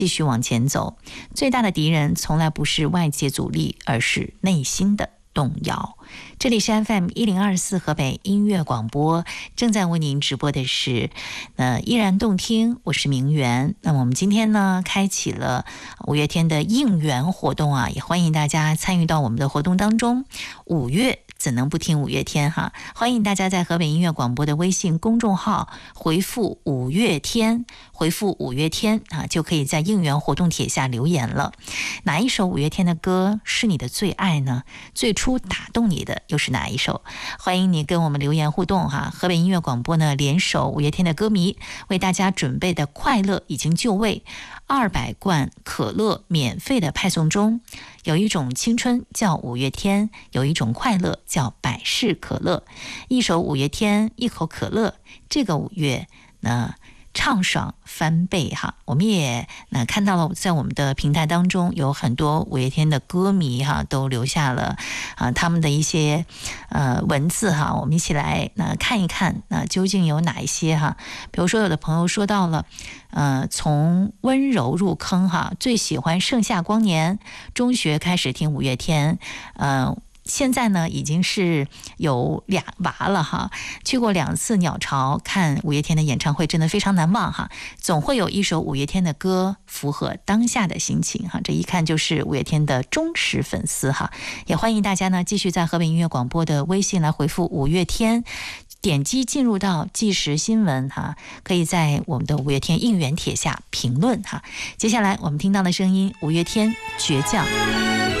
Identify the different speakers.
Speaker 1: 继续往前走。最大的敌人从来不是外界阻力，而是内心的动摇。这里是 FM1024 河北音乐广播，正在为您直播的是依然动听，我是明媛。那么我们今天呢开启了五月天的应援活动啊，也欢迎大家参与到我们的活动当中。5月怎能不听五月天哈？欢迎大家在河北音乐广播的微信公众号回复五月天，回复五月天啊，就可以在应援活动帖下留言了。哪一首五月天的歌是你的最爱呢？最初打动你的又是哪一首？欢迎你跟我们留言互动哈。河北音乐广播呢联手五月天的歌迷为大家准备的快乐已经就位，200罐可乐免费的派送中。有一种青春叫五月天，有一种快乐叫百事可乐。一首五月天，一口可乐，这个5月畅爽翻倍哈。我们也看到了，在我们的平台当中有很多五月天的歌迷哈，都留下了他们的一些文字哈。我们一起来看一看究竟有哪一些哈。比如说有的朋友说到了从温柔入坑哈，最喜欢盛夏光年，中学开始听五月天，现在呢已经是有2娃了哈，去过2次鸟巢看五月天的演唱会，真的非常难忘哈。总会有一首五月天的歌符合当下的心情哈，这一看就是五月天的忠实粉丝哈。也欢迎大家呢继续在河北音乐广播的微信来回复五月天，点击进入到即时新闻哈，可以在我们的五月天应援帖下评论哈。接下来我们听到的声音，五月天倔强。